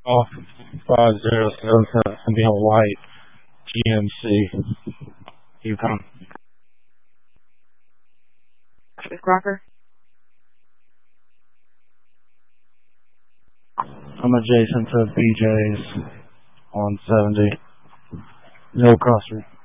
off 5077 Neil White, GMC, Yukon. Crocker? I'm adjacent to BJ's on 70. No cross street.